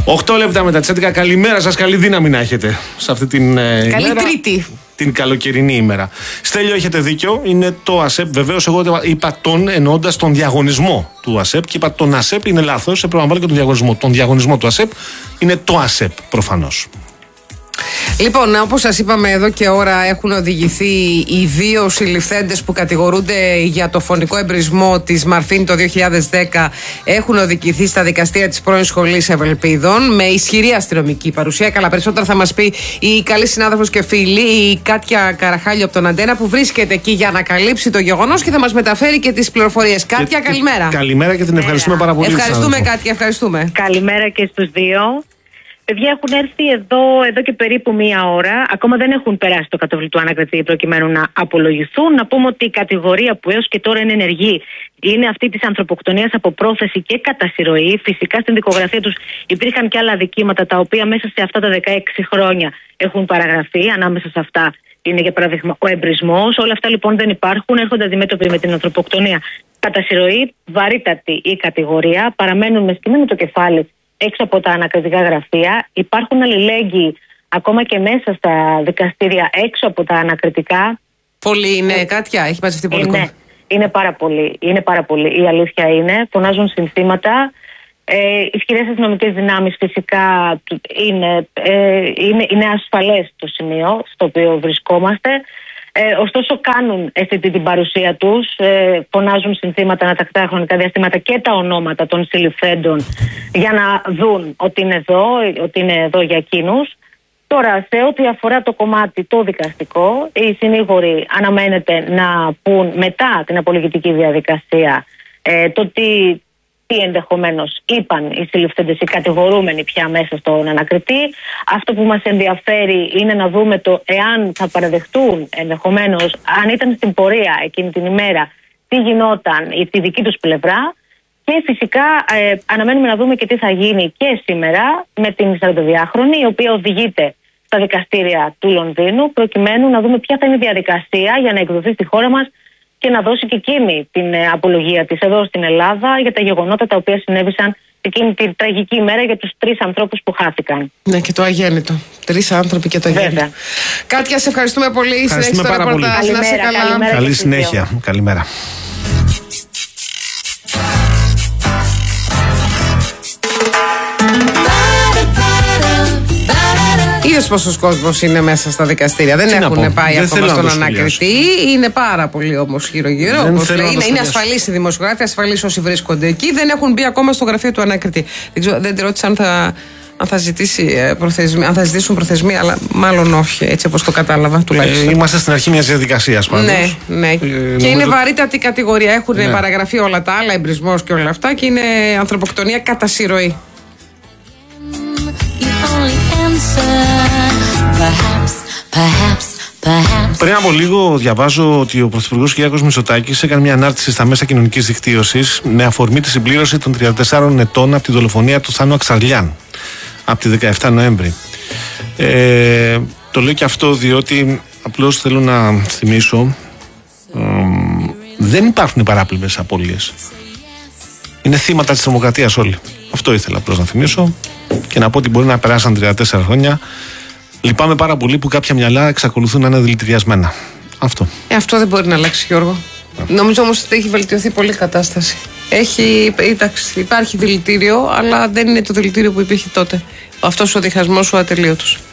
8 λεπτά μετά τις 11. Καλημέρα σας, καλή δύναμη να έχετε σε αυτή την καλή ημέρα. Τρίτη. Την καλοκαιρινή ημέρα. Στέλιο, έχετε δίκιο. Είναι το ΑΣΕΠ. Βεβαίως, εγώ είπα τον εννοώντας τον διαγωνισμό του ΑΣΕΠ και είπα τον ΑΣΕΠ είναι λάθος. Έπρεπε να βάλω και τον διαγωνισμό. Τον διαγωνισμό του ΑΣΕΠ είναι το ΑΣΕΠ προφανώς. Λοιπόν, όπως σας είπαμε εδώ και ώρα, έχουν οδηγηθεί οι δύο συλληφθέντες που κατηγορούνται για το φωνικό εμπρισμό της Μαρφίνη το 2010. Έχουν οδηγηθεί στα δικαστήρια της πρώην Σχολής Ευελπίδων με ισχυρή αστυνομική παρουσία. Καλά, περισσότερα θα μας πει η καλή συνάδελφος και φίλη, η Κάτια Καραχάλιο από τον Αντένα, που βρίσκεται εκεί για να καλύψει το γεγονός και θα μας μεταφέρει και τις πληροφορίες. Κάτια, καλημέρα. Καλημέρα και την ευχαριστούμε πάρα πολύ. Ευχαριστούμε, Κάτια, ευχαριστούμε. Καλημέρα και στους δύο. Παιδιά, έχουν έρθει εδώ και περίπου μία ώρα. Ακόμα δεν έχουν περάσει το κατόφλι του ανακριτή προκειμένου να απολογηθούν. Να πούμε ότι η κατηγορία που έως και τώρα είναι ενεργή είναι αυτή της ανθρωποκτονίας από πρόθεση και κατά συρροή. Φυσικά στην δικογραφία τους υπήρχαν και άλλα αδικήματα τα οποία μέσα σε αυτά τα 16 χρόνια έχουν παραγραφεί. Ανάμεσα σε αυτά είναι για παράδειγμα ο εμπρισμός. Όλα αυτά λοιπόν δεν υπάρχουν. Έρχονται αντιμέτωποι με την ανθρωποκτονία κατά συρροή. Βαρύτατη η κατηγορία. Παραμένουν με σκυμμένο το κεφάλι έξω από τα ανακριτικά γραφεία. Υπάρχουν αλληλέγγυοι ακόμα και μέσα στα δικαστήρια έξω από τα ανακριτικά. Πολύ είναι, Κάτια, έχει μαζευτεί πολύ κόσμο. Ναι, είναι πάρα πολύ. Είναι πάρα πολύ. Η αλήθεια είναι. Φωνάζουν συνθήματα. Ισχυρές αστυνομικές δυνάμεις φυσικά είναι ασφαλές το σημείο στο οποίο βρισκόμαστε. Ωστόσο κάνουν αισθητή την παρουσία τους, φωνάζουν συνθήματα ανατακτά χρονικά διαστήματα και τα ονόματα των συλληφθέντων για να δουν ότι είναι εδώ για εκείνους. Τώρα, σε ό,τι αφορά το κομμάτι το δικαστικό, οι συνήγοροι αναμένεται να πούν μετά την απολογητική διαδικασία το τι ενδεχομένως είπαν οι συλληφθέντες, οι κατηγορούμενοι πια μέσα στον ανακριτή. Αυτό που μας ενδιαφέρει είναι να δούμε το εάν θα παραδεχτούν ενδεχομένως, αν ήταν στην πορεία εκείνη την ημέρα, τι γινόταν στη δική τους πλευρά. Και φυσικά αναμένουμε να δούμε και τι θα γίνει και σήμερα με την 42χρονη, η οποία οδηγείται στα δικαστήρια του Λονδίνου, προκειμένου να δούμε ποια θα είναι η διαδικασία για να εκδοθεί στη χώρα μας και να δώσει και εκείνη την απολογία της εδώ στην Ελλάδα για τα γεγονότα τα οποία συνέβησαν εκείνη την τραγική ημέρα για τους 3 ανθρώπους που χάθηκαν. Ναι, και το αγέννητο. 3 άνθρωποι και το αγέννητο. Κάτια, σε ευχαριστούμε πολύ. Ευχαριστούμε πάρα πολύ. Καλή συνέχεια. Καλημέρα. Είδες πόσος κόσμος είναι μέσα στα δικαστήρια. Δεν έχουν πάει ακόμα στον ανακριτή. Είναι πάρα πολύ όμως γύρω-γύρω. Είναι ασφαλείς οι δημοσιογράφοι, ασφαλείς όσοι βρίσκονται εκεί. Δεν έχουν μπει ακόμα στο γραφείο του ανακριτή. Δεν τη ρώτησα αν θα ζητήσουν προθεσμία, αλλά μάλλον όχι, έτσι όπως το κατάλαβα τουλάχιστον. Είμαστε στην αρχή μιας διαδικασίας πάντως. Ναι. Και είναι βαρύτατη κατηγορία. Έχουν παραγραφεί όλα τα άλλα, εμπρισμός και όλα αυτά, και είναι ανθρωποκτονία κατά συρροή. Πριν από λίγο διαβάζω ότι ο Πρωθυπουργός Κυριάκος Μητσοτάκης έκανε μια ανάρτηση στα μέσα κοινωνικής δικτύωσης με αφορμή τη συμπλήρωση των 34 ετών από τη δολοφονία του Θάνου Αξαρλιάν από τη 17 Νοέμβρη. Το λέω και αυτό διότι απλώς θέλω να θυμίσω δεν υπάρχουν παράπλευρες απώλειες. Είναι θύματα της τρομοκρατίας όλοι. Αυτό ήθελα απλώς να θυμίσω και να πω ότι μπορεί να περάσαν 34 χρόνια. Λυπάμαι πάρα πολύ που κάποια μυαλά εξακολουθούν να είναι δηλητηριασμένα. Αυτό δεν μπορεί να αλλάξει, Γιώργο. Νομίζω όμως ότι έχει βελτιωθεί πολύ η κατάσταση. Υπάρχει δηλητήριο, αλλά δεν είναι το δηλητήριο που υπήρχε τότε. Αυτός ο διχασμός ο ατελείωτος.